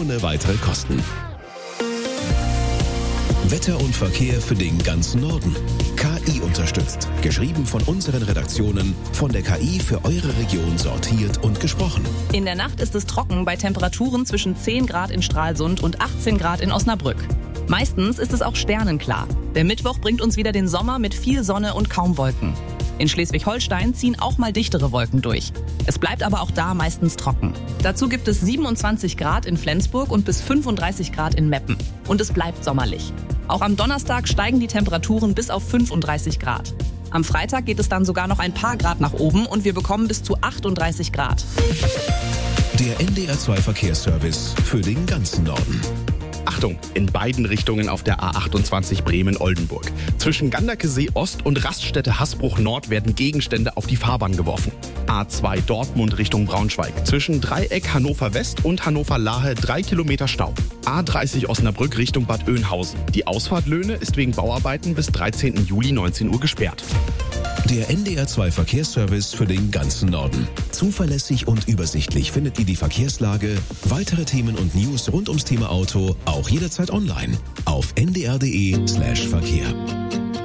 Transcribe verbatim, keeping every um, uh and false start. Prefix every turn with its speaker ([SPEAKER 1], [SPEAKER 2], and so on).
[SPEAKER 1] ohne weitere Kosten. Wetter und Verkehr für den ganzen Norden. K I unterstützt. Geschrieben von unseren Redaktionen, von der K I für eure Region sortiert und gesprochen.
[SPEAKER 2] In der Nacht ist es trocken bei Temperaturen zwischen zehn Grad in Stralsund und achtzehn Grad in Osnabrück. Meistens ist es auch sternenklar. Der Mittwoch bringt uns wieder den Sommer mit viel Sonne und kaum Wolken. In Schleswig-Holstein ziehen auch mal dichtere Wolken durch. Es bleibt aber auch da meistens trocken. Dazu gibt es siebenundzwanzig Grad in Flensburg und bis fünfunddreißig Grad in Meppen. Und es bleibt sommerlich. Auch am Donnerstag steigen die Temperaturen bis auf fünfunddreißig Grad. Am Freitag geht es dann sogar noch ein paar Grad nach oben und wir bekommen bis zu achtunddreißig Grad.
[SPEAKER 1] Der N D R zwei Verkehrsservice für den ganzen Norden.
[SPEAKER 3] Achtung, in beiden Richtungen auf der A achtundzwanzig Bremen-Oldenburg. Zwischen Ganderkesee Ost und Raststätte Hasbruch Nord werden Gegenstände auf die Fahrbahn geworfen. A zwei Dortmund Richtung Braunschweig. Zwischen Dreieck Hannover West und Hannover Lahe drei Kilometer Stau. A dreißig Osnabrück Richtung Bad Oeynhausen. Die Ausfahrt Löhne ist wegen Bauarbeiten bis dreizehnten Juli neunzehn Uhr gesperrt.
[SPEAKER 1] Der N D R zwei Verkehrsservice für den ganzen Norden. Zuverlässig und übersichtlich findet ihr die Verkehrslage, weitere Themen und News rund ums Thema Auto auch jederzeit online auf n d r punkt d e slash Verkehr.